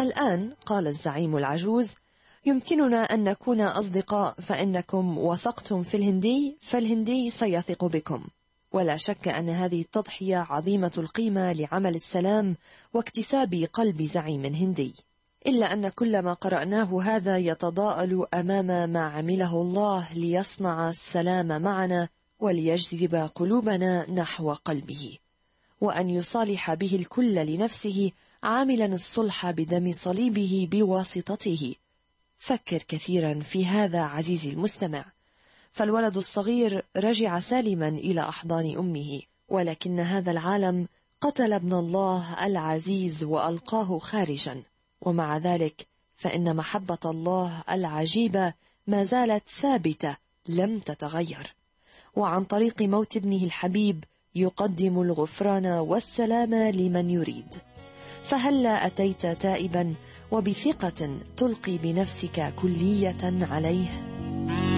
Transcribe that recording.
الآن، قال الزعيم العجوز، يمكننا أن نكون أصدقاء، فإنكم وثقتم في الهندي، فالهندي سيثق بكم. ولا شك أن هذه التضحية عظيمة القيمة لعمل السلام واكتساب قلب زعيم هندي. إلا أن كل ما قرأناه هذا يتضاءل أمام ما عمله الله ليصنع السلام معنا وليجذب قلوبنا نحو قلبه، وأن يصالح به الكل لنفسه، عاملا الصلح بدم صليبه بواسطته. فكر كثيرا في هذا عزيزي المستمع، فالولد الصغير رجع سالما إلى أحضان أمه، ولكن هذا العالم قتل ابن الله العزيز وألقاه خارجا. ومع ذلك فإن محبة الله العجيبة ما زالت ثابتة لم تتغير، وعن طريق موت ابنه الحبيب يقدم الغفران والسلام لمن يريد. فهلا أتيت تائبا وبثقة تلقي بنفسك كلية عليه؟